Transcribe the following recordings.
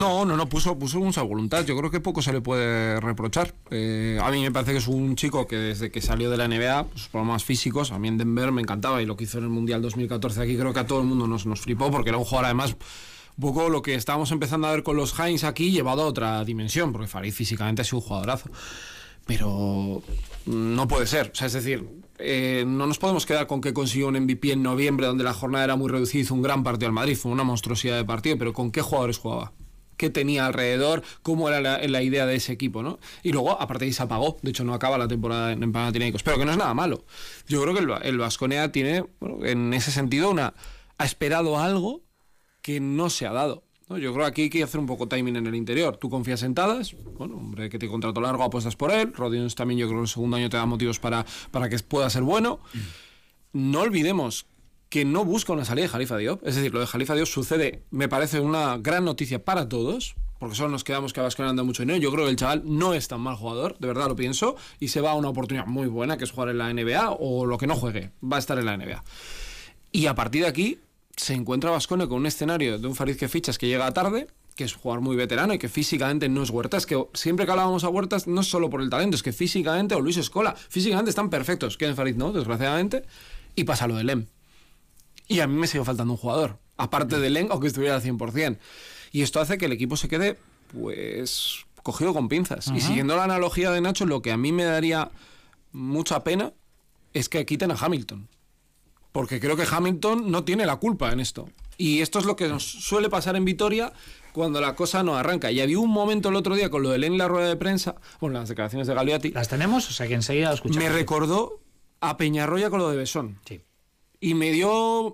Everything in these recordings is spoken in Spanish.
No, puso mucha voluntad. Yo creo que poco se le puede reprochar. A mí me parece que es un chico que desde que salió de la NBA, sus problemas físicos, a mí en Denver me encantaba, y lo que hizo en el Mundial 2014 aquí creo que a todo el mundo nos flipó, porque era un jugador además un poco lo que estábamos empezando a ver con los Hines aquí llevado a otra dimensión, porque Farid físicamente ha sido un jugadorazo. Pero no puede ser, o sea, es decir, no nos podemos quedar con que consiguió un MVP en noviembre donde la jornada era muy reducida, hizo un gran partido al Madrid, fue una monstruosidad de partido, pero ¿con qué jugadores jugaba? ¿Qué tenía alrededor? ¿Cómo era la idea de ese equipo, ¿no? Y luego, aparte de ahí, se apagó. De hecho, no acaba la temporada en Panathinaikos. Pero que no es nada malo. Yo creo que el Baskonia tiene, bueno, en ese sentido, ha esperado algo que no se ha dado, ¿no? Yo creo que aquí hay que hacer un poco timing en el interior. Tú confías en Tadas, bueno, hombre que tiene contrato largo, apuestas por él. Rodions también, yo creo que el segundo año te da motivos para que pueda ser bueno. No olvidemos que no busca una salida de Khalifa Diop. Es decir, lo de Khalifa Diop sucede, me parece una gran noticia para todos, porque solo nos quedamos que a Baskonia anda mucho dinero. Yo creo que el chaval no es tan mal jugador, de verdad lo pienso, y se va a una oportunidad muy buena, que es jugar en la NBA, o lo que no juegue, va a estar en la NBA. Y a partir de aquí se encuentra Baskonia con un escenario de un Farid que fichas que llega tarde, que es jugador muy veterano y que físicamente no es Huertas, que siempre que hablábamos a Huertas no es solo por el talento, es que físicamente, o Luis Escola, físicamente están perfectos, que en Farid no, desgraciadamente, y pasa lo de Lem. Y a mí me sigue faltando un jugador, aparte de Lem, aunque estuviera al 100%. Y esto hace que el equipo se quede, pues, cogido con pinzas. Y siguiendo la analogía de Nacho, lo que a mí me daría mucha pena es que quiten a Hamilton. Porque creo que Hamilton no tiene la culpa en esto. Y esto es lo que nos suele pasar en Vitoria cuando la cosa no arranca. Y había un momento el otro día con lo de Lem en la rueda de prensa, bueno, las declaraciones de Gagliati. ¿Las tenemos? O sea, que enseguida lo escuchamos. Me recordó a Peñarroya con lo de Besón. Sí. Y me dio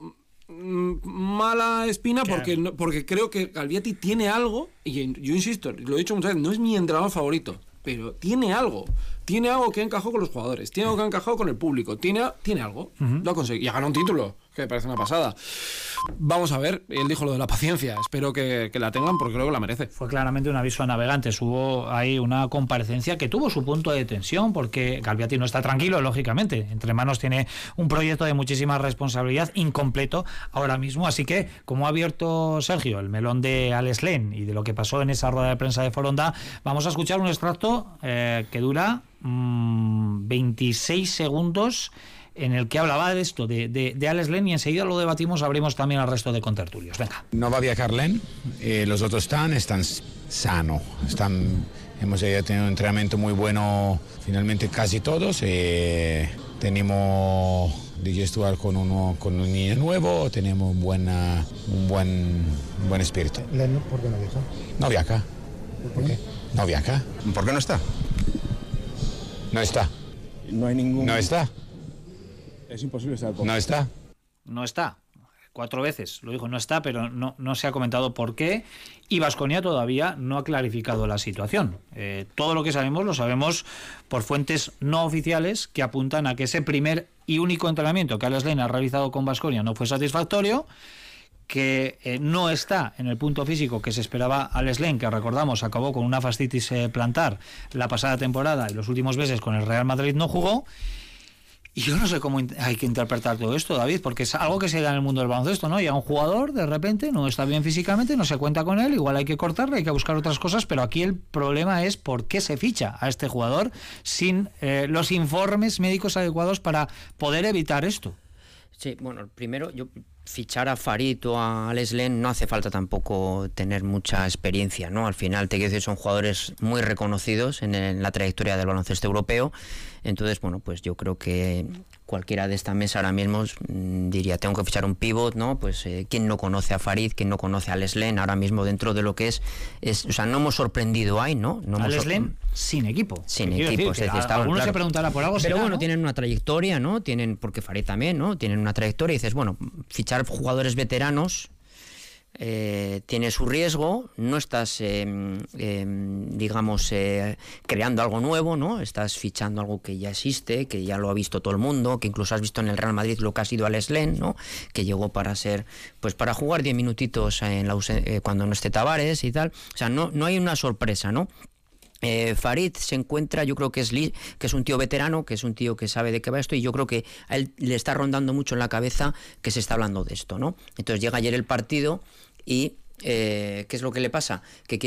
mala espina porque creo que Gagliati tiene algo, y yo insisto, lo he dicho muchas veces, no es mi entrenador favorito, pero tiene algo que encajó con los jugadores, tiene algo que ha encajado con el público, tiene algo, lo ha conseguido, y ha ganado un título, que me parece una pasada. Vamos a ver, él dijo lo de la paciencia, espero que la tengan porque creo que la merece. Fue claramente un aviso a navegantes, hubo ahí una comparecencia que tuvo su punto de tensión porque Gagliati no está tranquilo, lógicamente, entre manos tiene un proyecto de muchísima responsabilidad, incompleto ahora mismo, así que como ha abierto Sergio el melón de Alex Len y de lo que pasó en esa rueda de prensa de Foronda, vamos a escuchar un extracto que dura 26 segundos en el que hablaba de esto, de Alex Len, y enseguida lo debatimos, abrimos también al resto de contertulios. Venga. No va a viajar Len, los otros están sanos, hemos tenido un entrenamiento muy bueno, finalmente casi todos, tenemos de jugar con un niño nuevo, tenemos un buen espíritu. Len, ¿por qué no viaja? No viaja. ¿Por qué? No viaja. ¿Por qué no está? No está. No hay ningún... No está. Es imposible estar con... No está. No está. 4 veces lo dijo, no está, pero no se ha comentado por qué. Y Baskonia todavía no ha clarificado la situación. Todo lo que sabemos lo sabemos por fuentes no oficiales que apuntan a que ese primer y único entrenamiento que Alex Len ha realizado con Baskonia no fue satisfactorio, que no está en el punto físico que se esperaba Alex Len, que recordamos acabó con una fascitis plantar la pasada temporada y los últimos meses con el Real Madrid no jugó. Y yo no sé cómo hay que interpretar todo esto, David, porque es algo que se da en el mundo del baloncesto, ¿no? Y a un jugador, de repente, no está bien físicamente, no se cuenta con él, igual hay que cortarle, hay que buscar otras cosas, pero aquí el problema es por qué se ficha a este jugador sin los informes médicos adecuados para poder evitar esto. Sí, bueno, primero, fichar a Farid o a Alex Len no hace falta tampoco tener mucha experiencia, ¿no? Al final, te quiero decir, son jugadores muy reconocidos en la trayectoria del baloncesto europeo. Entonces, bueno, pues yo creo que cualquiera de esta mesa ahora mismo diría, tengo que fichar un pivot, ¿no? Pues ¿quién no conoce a Farid? ¿Quién no conoce a Alex Len? Ahora mismo dentro de lo que es o sea, no hemos sorprendido ahí, ¿no? Alex Len sin equipo. Sin equipo, es decir, estaban, alguno claro, se preguntará por algo. pero será, bueno, ¿no? tienen una trayectoria, ¿no? Porque Farid también, ¿no? Tienen una trayectoria y dices, bueno, fichar jugadores veteranos tiene su riesgo, no estás digamos creando algo nuevo, ¿no? Estás fichando algo que ya existe, que ya lo ha visto todo el mundo, que incluso has visto en el Real Madrid lo que ha sido Alex Len, ¿no? Que llegó para ser, pues para jugar 10 minutitos cuando no esté Tavares y tal. O sea, no hay una sorpresa, ¿no? Farid se encuentra, yo creo que es un tío veterano, que es un tío que sabe de qué va esto, y yo creo que a él le está rondando mucho en la cabeza que se está hablando de esto, ¿no? Entonces llega ayer el partido y ¿Qué es lo que le pasa? Que